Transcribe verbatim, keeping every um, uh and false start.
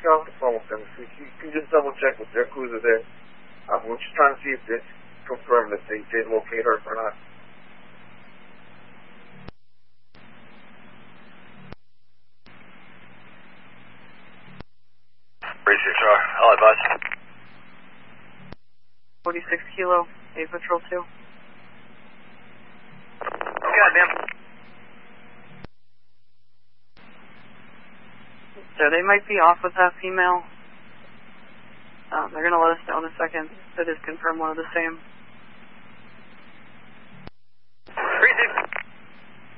get off the phone with them. If you can just double check with their cruiser there. Uh, we're just trying to see if they confirm that they did locate her or not. three six R, I'll advise. forty-six Kilo, A Patrol two. Goddamn. So they might be off with that female. Um, they're going to let us know in a second. That is confirmed one of the same.